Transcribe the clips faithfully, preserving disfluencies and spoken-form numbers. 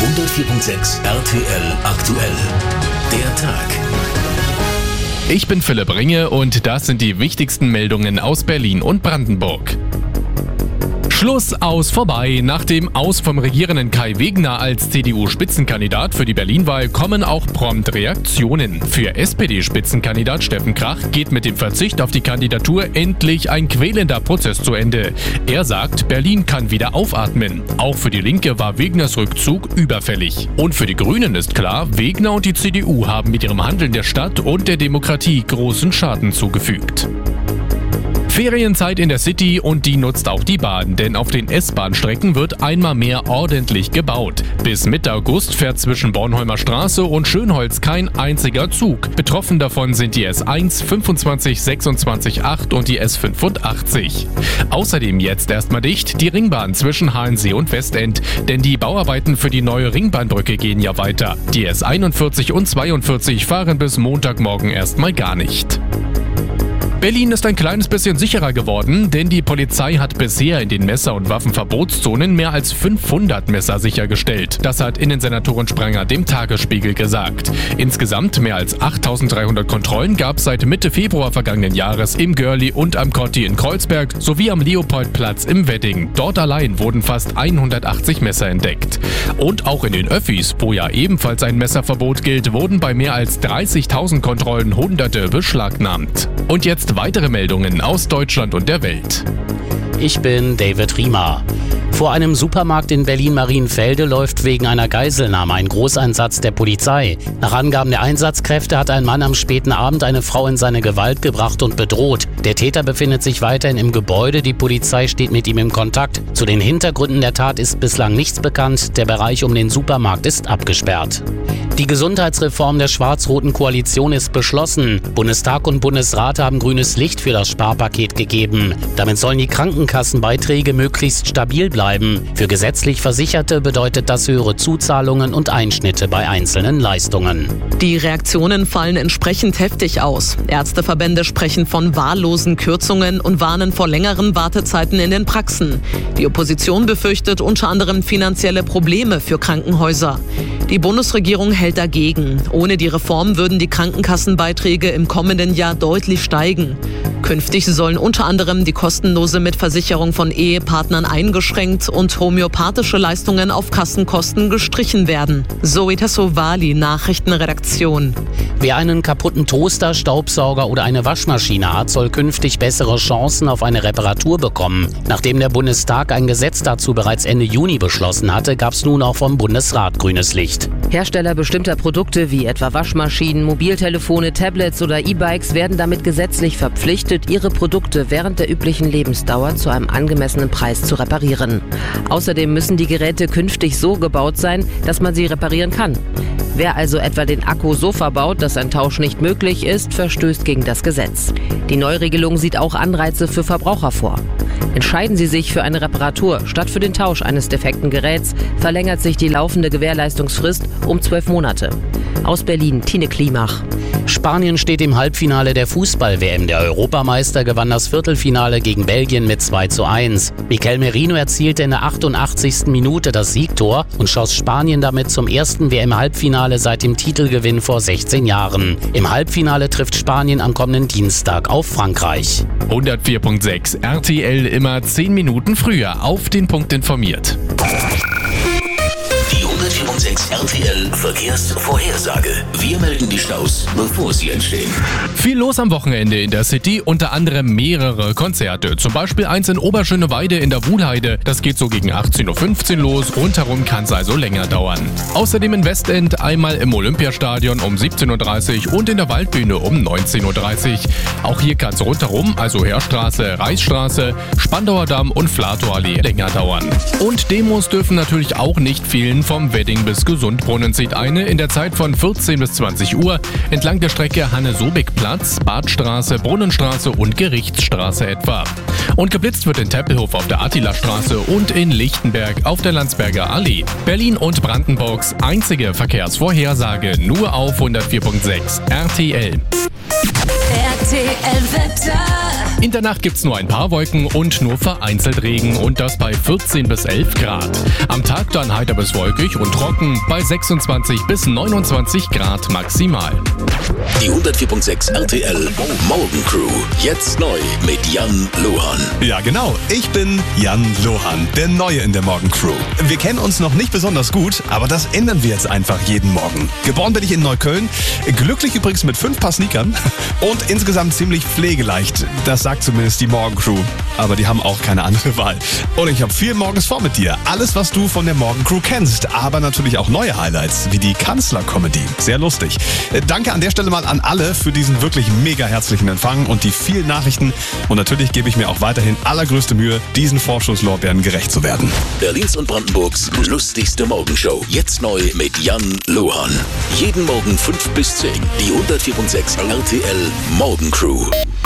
hundertvier Komma sechs R T L aktuell. Der Tag. Ich bin Philipp Ringe und das sind die wichtigsten Meldungen aus Berlin und Brandenburg. Schluss, aus, vorbei. Nach dem Aus vom regierenden Kai Wegner als C D U-Spitzenkandidat für die Berlin-Wahl kommen auch prompt Reaktionen. Für S P D-Spitzenkandidat Steffen Krach geht mit dem Verzicht auf die Kandidatur endlich ein quälender Prozess zu Ende. Er sagt, Berlin kann wieder aufatmen. Auch für die Linke war Wegners Rückzug überfällig. Und für die Grünen ist klar, Wegner und die C D U haben mit ihrem Handeln der Stadt und der Demokratie großen Schaden zugefügt. Ferienzeit in der City und die nutzt auch die Bahn, denn auf den S-Bahn-Strecken wird einmal mehr ordentlich gebaut. Bis Mitte August fährt zwischen Bornholmer Straße und Schönholz kein einziger Zug. Betroffen davon sind die S eins, fünfundzwanzig, sechsundzwanzig, acht und die S fünfundachtzig. Außerdem jetzt erstmal dicht die Ringbahn zwischen Halensee und Westend, denn die Bauarbeiten für die neue Ringbahnbrücke gehen ja weiter. Die S einundvierzig und zweiundvierzig fahren bis Montagmorgen erstmal gar nicht. Berlin ist ein kleines bisschen sicherer geworden, denn die Polizei hat bisher in den Messer- und Waffenverbotszonen mehr als fünfhundert Messer sichergestellt. Das hat Innensenatorin Spranger dem Tagesspiegel gesagt. Insgesamt mehr als achttausenddreihundert Kontrollen gab es seit Mitte Februar vergangenen Jahres im Görli und am Kotti in Kreuzberg sowie am Leopoldplatz im Wedding. Dort allein wurden fast hundertachtzig Messer entdeckt. Und auch in den Öffis, wo ja ebenfalls ein Messerverbot gilt, wurden bei mehr als dreißigtausend Kontrollen Hunderte beschlagnahmt. Und jetzt weitere Meldungen aus Deutschland und der Welt. Ich bin David Riemer. Vor einem Supermarkt in Berlin-Marienfelde läuft wegen einer Geiselnahme ein Großeinsatz der Polizei. Nach Angaben der Einsatzkräfte hat ein Mann am späten Abend eine Frau in seine Gewalt gebracht und bedroht. Der Täter befindet sich weiterhin im Gebäude, die Polizei steht mit ihm im Kontakt. Zu den Hintergründen der Tat ist bislang nichts bekannt, der Bereich um den Supermarkt ist abgesperrt. Die Gesundheitsreform der schwarz-roten Koalition ist beschlossen. Bundestag und Bundesrat haben grünes Licht für das Sparpaket gegeben. Damit sollen die Krankenkassenbeiträge möglichst stabil bleiben. Für gesetzlich Versicherte bedeutet das höhere Zuzahlungen und Einschnitte bei einzelnen Leistungen. Die Reaktionen fallen entsprechend heftig aus. Ärzteverbände sprechen von wahllosen Kürzungen und warnen vor längeren Wartezeiten in den Praxen. Die Opposition befürchtet unter anderem finanzielle Probleme für Krankenhäuser. Die Bundesregierung hält dagegen. Ohne die Reform würden die Krankenkassenbeiträge im kommenden Jahr deutlich steigen. Künftig sollen unter anderem die kostenlose Mitversicherung von Ehepartnern eingeschränkt und homöopathische Leistungen auf Kassenkosten gestrichen werden. Zoe Tassovali, Nachrichtenredaktion. Wer einen kaputten Toaster, Staubsauger oder eine Waschmaschine hat, soll künftig bessere Chancen auf eine Reparatur bekommen. Nachdem der Bundestag ein Gesetz dazu bereits Ende Juni beschlossen hatte, gab es nun auch vom Bundesrat grünes Licht. Hersteller bestimmter Produkte wie etwa Waschmaschinen, Mobiltelefone, Tablets oder E-Bikes werden damit gesetzlich verpflichtet, ihre Produkte während der üblichen Lebensdauer zu einem angemessenen Preis zu reparieren. Außerdem müssen die Geräte künftig so gebaut sein, dass man sie reparieren kann. Wer also etwa den Akku so verbaut, dass ein Tausch nicht möglich ist, verstößt gegen das Gesetz. Die Neuregelung sieht auch Anreize für Verbraucher vor. Entscheiden Sie sich für eine Reparatur statt für den Tausch eines defekten Geräts, verlängert sich die laufende Gewährleistungsfrist um zwölf Monate. Aus Berlin, Tine Klimach. Spanien steht im Halbfinale der Fußball-W M. Der Europameister gewann das Viertelfinale gegen Belgien mit zwei zu eins. Mikel Merino erzielte in der achtundachtzigsten Minute das Siegtor und schoss Spanien damit zum ersten W M-Halbfinale seit dem Titelgewinn vor sechzehn Jahren. Im Halbfinale trifft Spanien am kommenden Dienstag auf Frankreich. hundertvier Komma sechs R T L immer zehn Minuten früher auf den Punkt informiert. Die hundertvier Komma sechs R T L Verkehrsvorhersage. Wir melden die Staus, bevor sie entstehen. Viel los am Wochenende in der City, unter anderem mehrere Konzerte. Zum Beispiel eins in Oberschöneweide in der Wuhlheide. Das geht so gegen achtzehn Uhr fünfzehn los. Rundherum kann es also länger dauern. Außerdem in Westend einmal im Olympiastadion um siebzehn Uhr dreißig und in der Waldbühne um neunzehn Uhr dreißig. Auch hier kann es rundherum, also Heerstraße, Reichsstraße, Spandauer Damm und Flatoallee länger dauern. Und Demos dürfen natürlich auch nicht fehlen. Vom Wedding bis Gesundbrunnen zieht eine in der Zeit von vierzehn bis zwanzig Uhr entlang der Strecke Hanne-Sobig-Platz, Badstraße, Brunnenstraße und Gerichtsstraße etwa. Und geblitzt wird in Tempelhof auf der Attila-Straße und in Lichtenberg auf der Landsberger Allee. Berlin und Brandenburgs einzige Verkehrsvorhersage nur auf hundertvier Komma sechs R T L. R T L T L-Wetter. In der Nacht gibt's nur ein paar Wolken und nur vereinzelt Regen und das bei vierzehn bis elf Grad. Am Tag dann heiter bis wolkig und trocken bei sechsundzwanzig bis neunundzwanzig Grad maximal. Die hundertvier Komma sechs R T L Morgencrew. Jetzt neu mit Jan Lohan. Ja, genau. Ich bin Jan Lohan, der Neue in der Morgencrew. Wir kennen uns noch nicht besonders gut, aber das ändern wir jetzt einfach jeden Morgen. Geboren bin ich in Neukölln, glücklich übrigens mit fünf Paar Sneakern und insgesamt ziemlich pflegeleicht. Das sagt zumindest die Morgencrew. Aber die haben auch keine andere Wahl. Und ich habe viel morgens vor mit dir. Alles, was du von der Morgencrew kennst, aber natürlich auch neue Highlights, wie die Kanzler-Comedy. Sehr lustig. Danke an der Stelle mal an alle für diesen wirklich mega herzlichen Empfang und die vielen Nachrichten. Und natürlich gebe ich mir auch weiterhin allergrößte Mühe, diesen Vorschusslorbeeren gerecht zu werden. Berlins und Brandenburgs lustigste Morgenshow. Jetzt neu mit Jan Lohan. Jeden Morgen fünf bis zehn. Die hundertvier Komma sechs R T L Morgencrew.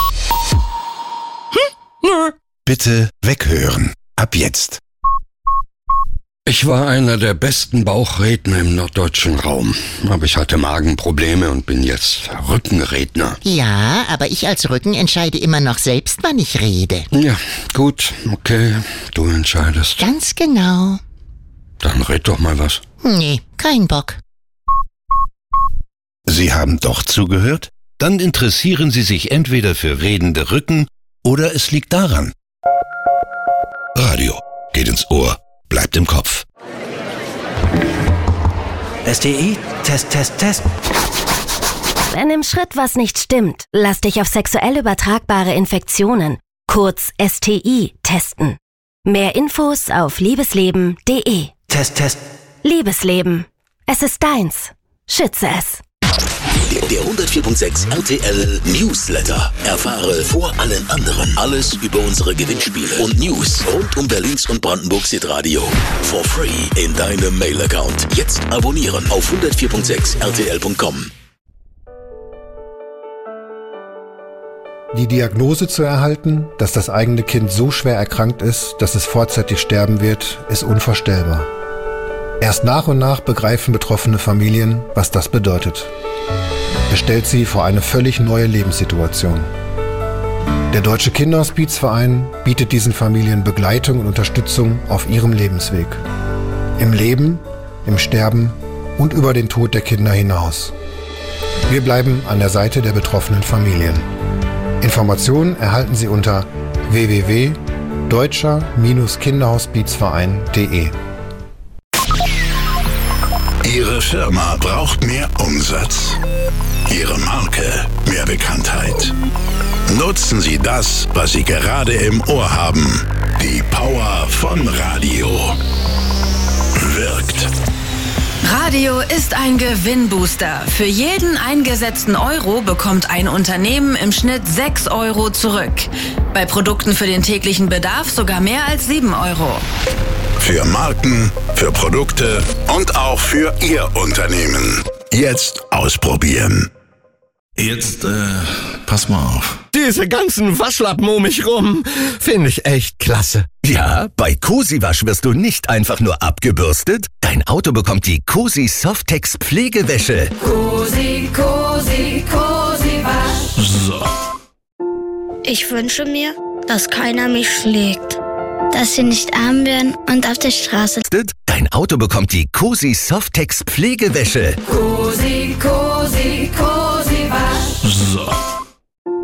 Bitte weghören. Ab jetzt. Ich war einer der besten Bauchredner im norddeutschen Raum. Aber ich hatte Magenprobleme und bin jetzt Rückenredner. Ja, aber ich als Rücken entscheide immer noch selbst, wann ich rede. Ja, gut, okay, du entscheidest. Ganz genau. Dann red doch mal was. Nee, kein Bock. Sie haben doch zugehört? Dann interessieren Sie sich entweder für redende Rücken oder es liegt daran. Radio geht ins Ohr, bleibt im Kopf. S T I, Test, Test, Test. Wenn im Schritt was nicht stimmt, lass dich auf sexuell übertragbare Infektionen, kurz S T I, testen. Mehr Infos auf liebesleben punkt de. Test, Test. Liebesleben. Es ist deins. Schütze es. Der, der hundertvier Komma sechs R T L Newsletter. Erfahre vor allen anderen alles über unsere Gewinnspiele und News rund um Berlins und Brandenburgs Hitradio. For free in deinem Mail-Account. Jetzt abonnieren auf hundertvier Komma sechs R T L Punkt com. Die Diagnose zu erhalten, dass das eigene Kind so schwer erkrankt ist, dass es vorzeitig sterben wird, ist unvorstellbar. Erst nach und nach begreifen betroffene Familien, was das bedeutet. Es stellt sie vor eine völlig neue Lebenssituation. Der Deutsche Kinderhospizverein bietet diesen Familien Begleitung und Unterstützung auf ihrem Lebensweg. Im Leben, im Sterben und über den Tod der Kinder hinaus. Wir bleiben an der Seite der betroffenen Familien. Informationen erhalten Sie unter w w w punkt deutscher Kinderhospizverein punkt de. Ihre Firma braucht mehr Umsatz. Ihre Marke mehr Bekanntheit. Nutzen Sie das, was Sie gerade im Ohr haben. Die Power von Radio. Wirkt. Radio ist ein Gewinnbooster. Für jeden eingesetzten Euro bekommt ein Unternehmen im Schnitt sechs Euro zurück. Bei Produkten für den täglichen Bedarf sogar mehr als sieben Euro. Für Marken, für Produkte und auch für Ihr Unternehmen. Jetzt ausprobieren. Jetzt, äh, pass mal auf. Diese ganzen Waschlappen um mich rum, finde ich echt klasse. Ja, bei Cosi Wasch wirst du nicht einfach nur abgebürstet. Dein Auto bekommt die Cosi Softex Pflegewäsche. Cosi, Cosi, Cosi Wasch. So. Ich wünsche mir, dass keiner mich schlägt. Dass sie nicht arm werden und auf der Straße. Dein Auto bekommt die Cosi Softex Pflegewäsche. Cosi, Cosi, Cosi Wasch. So.